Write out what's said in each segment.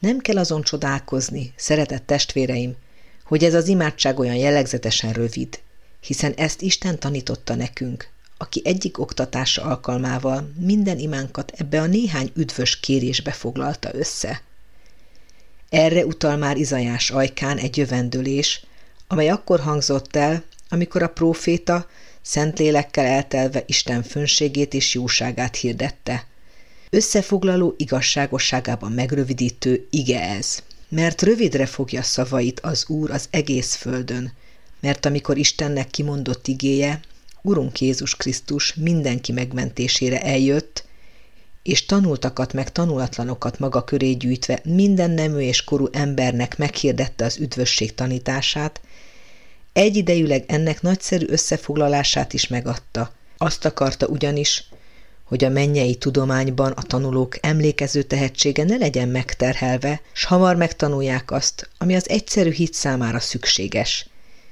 Nem kell azon csodálkozni, szeretett testvéreim, hogy ez az imádság olyan jellegzetesen rövid, hiszen ezt Isten tanította nekünk, aki egyik oktatása alkalmával minden imánkat ebbe a néhány üdvös kérésbe foglalta össze. Erre utal már Izaiás ajkán egy jövendőlés, amely akkor hangzott el, amikor a próféta Szentlélekkel eltelve Isten fönségét és jóságát hirdette. Összefoglaló igazságosságában megrövidítő ige ez, mert rövidre fogja szavait az Úr az egész földön, mert amikor Istennek kimondott igéje, Urunk Jézus Krisztus mindenki megmentésére eljött, és tanultakat meg tanulatlanokat maga köré gyűjtve minden nemű és korú embernek meghirdette az üdvösség tanítását, egyidejűleg ennek nagyszerű összefoglalását is megadta. Azt akarta ugyanis, hogy a mennyei tudományban a tanulók emlékező tehetsége ne legyen megterhelve, s hamar megtanulják azt, ami az egyszerű hit számára szükséges.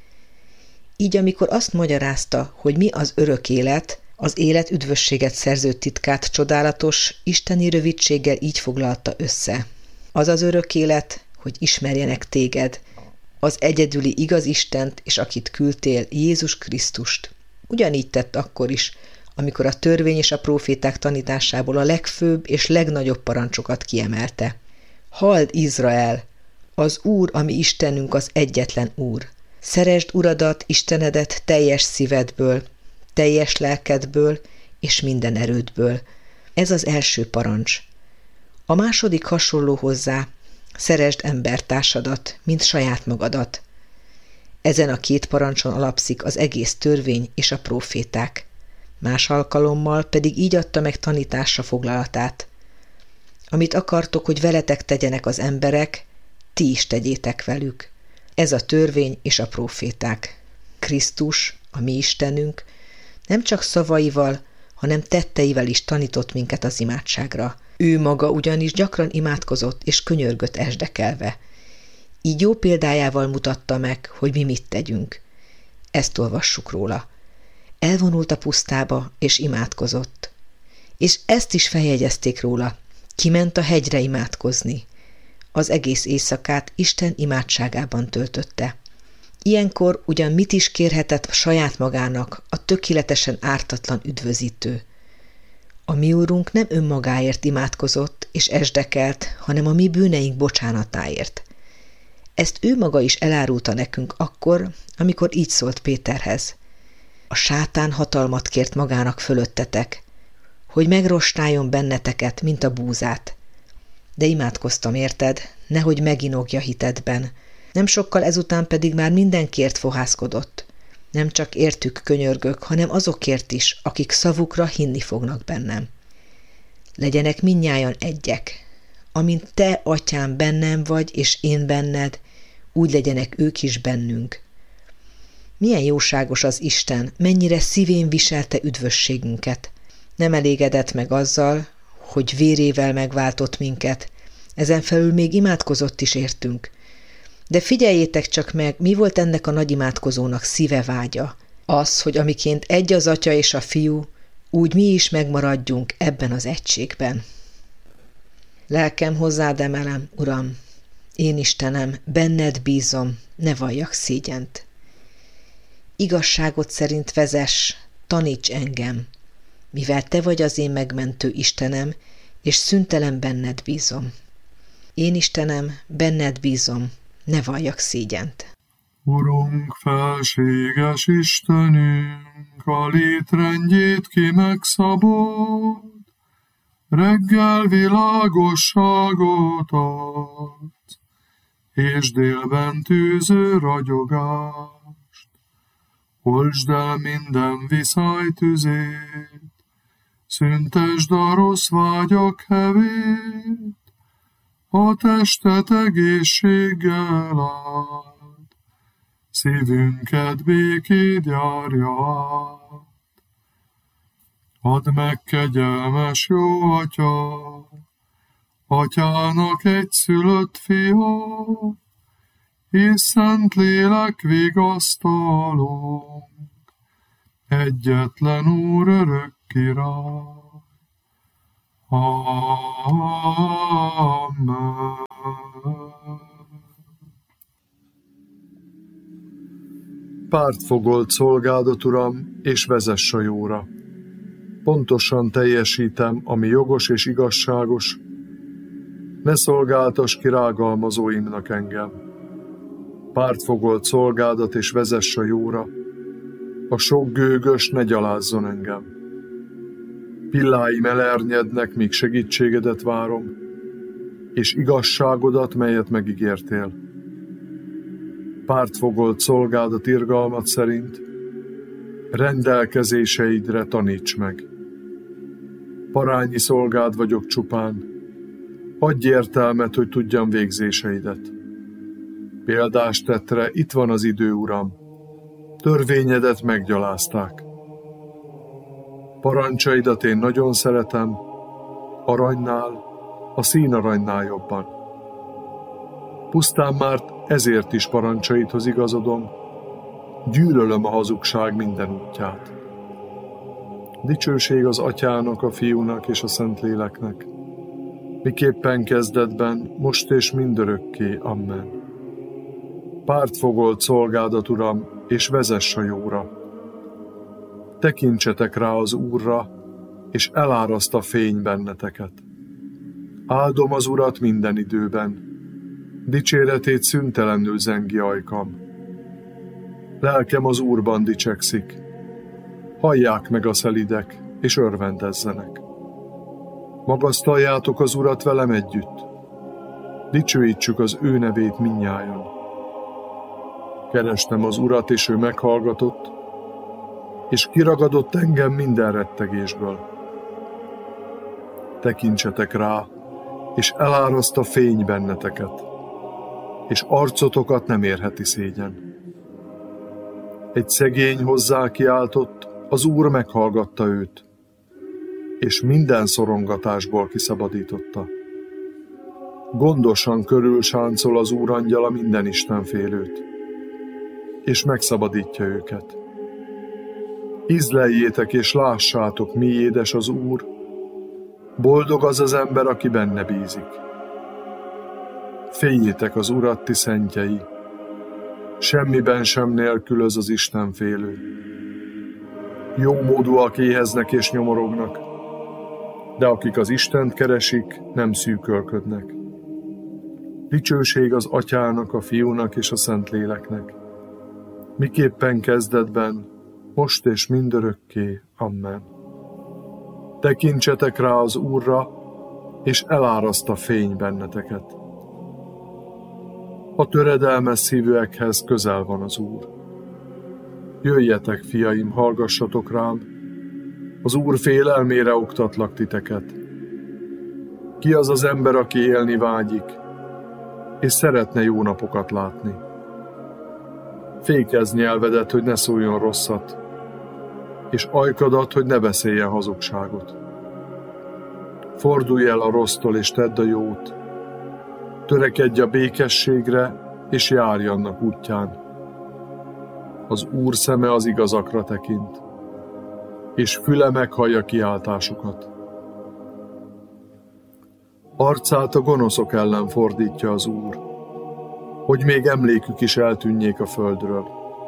Így amikor azt magyarázta, hogy mi az örök élet, az élet üdvösséget szerző titkát csodálatos, isteni rövidséggel így foglalta össze. Az az örök élet, hogy ismerjenek téged, az egyedüli igaz Istent, és akit küldtél, Jézus Krisztust. Ugyanígy tett akkor is, amikor a törvény és a próféták tanításából a legfőbb és legnagyobb parancsokat kiemelte. Halld, Izrael! Az Úr, ami Istenünk, az egyetlen Úr. Szeresd Uradat, Istenedet teljes szívedből, teljes lelkedből és minden erődből. Ez az első parancs. A második hasonló hozzá, szeresd embertársadat, mint saját magadat. Ezen a két parancson alapszik az egész törvény és a próféták. Más alkalommal pedig így adta meg tanításra foglalatát. Amit akartok, hogy veletek tegyenek az emberek, ti is tegyétek velük. Ez a törvény és a próféták. Krisztus, a mi Istenünk, nem csak szavaival, hanem tetteivel is tanított minket az imádságra. Ő maga ugyanis gyakran imádkozott és könyörgött esdekelve. Így jó példájával mutatta meg, hogy mi mit tegyünk. Ezt olvassuk róla. Elvonult a pusztába, és imádkozott. És ezt is feljegyezték róla. Kiment a hegyre imádkozni. Az egész éjszakát Isten imádságában töltötte. Ilyenkor ugyan mit is kérhetett saját magának a tökéletesen ártatlan üdvözítő. A mi Úrunk nem önmagáért imádkozott és esdekelt, hanem a mi bűneink bocsánatáért. Ezt ő maga is elárulta nekünk akkor, amikor így szólt Péterhez. A sátán hatalmat kért magának fölöttetek, hogy megrostáljon benneteket, mint a búzát. De imádkoztam érted, nehogy meginogja hitedben. Nem sokkal ezután pedig már mindenkiért fohászkodott. Nem csak értük könyörgök, hanem azokért is, akik szavukra hinni fognak bennem. Legyenek mindnyájan egyek. Amint te, atyám, bennem vagy, és én benned, úgy legyenek ők is bennünk. Milyen jóságos az Isten, mennyire szívén viselte üdvösségünket. Nem elégedett meg azzal, hogy vérével megváltott minket, ezen felül még imádkozott is értünk. De figyeljétek csak meg, mi volt ennek a nagy imádkozónak szíve vágya. Az, hogy amiként egy az Atya és a Fiú, úgy mi is megmaradjunk ebben az egységben. Lelkem hozzád emelem, Uram, én Istenem, benned bízom, ne valljak szégyent. Igazságot szerint vezess, taníts engem, mivel te vagy az én megmentő Istenem, és szüntelen benned bízom. Én Istenem, benned bízom, ne valljak szégyent. Urunk, felséges Istenünk, a létrendjét ki megszabott, reggel világosságot adsz, és délben tűző ragyogást. Oltsd el minden viszály tüzét, szüntesd a rossz vágyak hevét, a testet egészséggel áld, szívünket békéd járja át. Add meg kegyelmes jó Atya, Atyának egyszülött fia, és Szentlélek vigasztalónk, egyetlen Úr örök király. Amen. Pártfogolt szolgádat, Uram, és vezess a jóra. Pontosan teljesítem, ami jogos és igazságos. Ne szolgáltass ki rágalmazóimnak engem. Pártfogolt szolgádat, és vezess a jóra. A sok gőgös ne gyalázzon engem. Pilláim elernyednek, míg segítségedet várom, és igazságodat, melyet megígértél. Pártfogolt szolgádat irgalmat szerint, rendelkezéseidre taníts meg. Parányi szolgád vagyok csupán, adj értelmet, hogy tudjam végzéseidet. Példás tettre, itt van az idő, Uram, törvényedet meggyalázták. Parancsaidat én nagyon szeretem, aranynál, a színaranynál jobban. Pusztán már ezért is parancsaidhoz igazodom, gyűlölöm a hazugság minden útját. Dicsőség az Atyának, a Fiúnak és a Szentléleknek, miképpen kezdetben, most és mindörökké. Amen. Pártfogolt szolgádat, Uram, és vezess a jóra. Tekintsetek rá az Úrra, és eláraszt a fény benneteket. Áldom az Urat minden időben, dicséretét szüntelenül zengi ajkam. Lelkem az Úrban dicsekszik, hallják meg a szelidek, és örvendezzenek. Magasztaljátok az Urat velem együtt, dicsőítsük az ő nevét mindnyájan. Kerestem az Urat, és ő meghallgatott, és kiragadott engem minden rettegésből. Tekintsetek rá, és eláraszt a fény benneteket, és arcotokat nem érheti szégyen. Egy szegény hozzá kiáltott, az Úr meghallgatta őt, és minden szorongatásból kiszabadította. Gondosan körülsáncol az Úr angyala minden istenfélőt, és megszabadítja őket. Ízleljétek és lássátok, mi édes az Úr, boldog az az ember, aki benne bízik. Féljétek az Urat, ti szentjei, semmiben sem nélkülöz az istenfélő. Jómódúak éheznek és nyomorognak, de akik az Istent keresik, nem szűkölködnek. Dicsőség az Atyának, a Fiúnak és a Szentléleknek, miképpen kezdetben, most és mindörökké. Amen. Tekintsetek rá az Úrra, és eláraszt a fény benneteket. A töredelmes szívűekhez közel van az Úr. Jöjjetek, fiaim, hallgassatok rám, az Úr félelmére oktatlak titeket. Ki az az ember, aki élni vágyik, és szeretne jó napokat látni? Fékezz nyelvedet, hogy ne szóljon rosszat, és ajkadat, hogy ne beszéljen hazugságot. Fordulj el a rossztól, és tedd a jót. Törekedj a békességre, és járj annak útján. Az Úr szeme az igazakra tekint, és füle meghallja kiáltásukat. Arcát a gonoszok ellen fordítja az Úr, hogy még emlékük is eltűnjék a földről.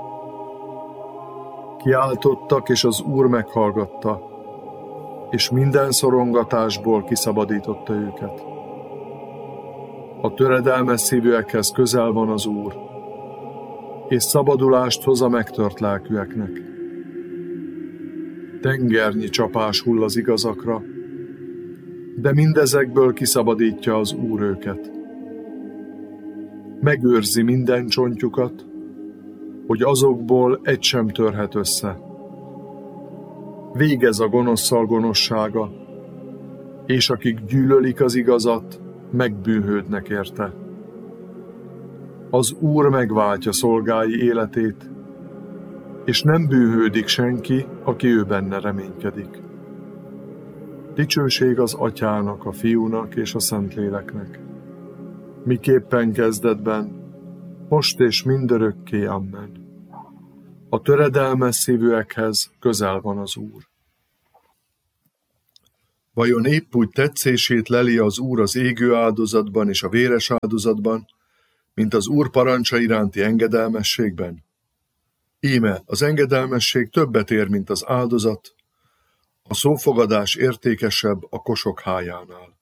Kiáltottak, és az Úr meghallgatta, és minden szorongatásból kiszabadította őket. A töredelmes szívűekhez közel van az Úr, és szabadulást hoz a megtört lelkűeknek. Tengernyi csapás hull az igazakra, de mindezekből kiszabadítja az Úr őket. Megőrzi minden csontjukat, hogy azokból egy sem törhet össze. Végez a gonoszszal gonoszsága, és akik gyűlölik az igazat, megbűnhődnek érte. Az Úr megváltja szolgái életét, és nem bűnhődik senki, aki ő benne reménykedik. Dicsőség az Atyának, a Fiúnak és a Szentléleknek, miképpen kezdetben, most és mindörökké. Amen. A töredelmes szívűekhez közel van az Úr. Vajon épp úgy tetszését leli az Úr az égő áldozatban és a véres áldozatban, mint az Úr parancsa iránti engedelmességben? Íme, az engedelmesség többet ér, mint az áldozat, a szófogadás értékesebb a kosok hájánál.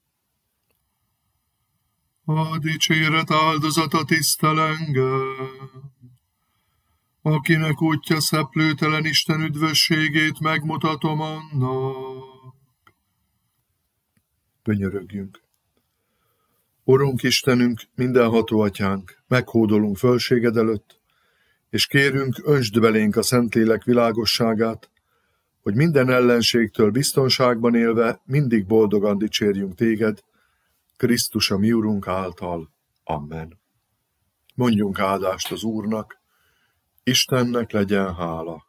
A dicséret áldozata tisztel engem, akinek útja szeplőtelen Isten üdvösségét megmutatom annak. Könyörögjünk. Urunk Istenünk, mindenható Atyánk, meghódolunk fölséged előtt, és kérünk, öntsd belénk a Szentlélek világosságát, hogy minden ellenségtől biztonságban élve mindig boldogan dicsérjünk téged, Krisztus a mi Urunk által. Amen. Mondjunk áldást az Úrnak, Istennek legyen hála.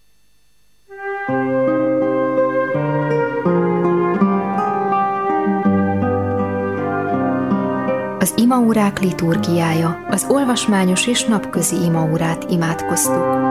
Az imaórák liturgiája, az olvasmányos és napközi imaórát imádkoztuk.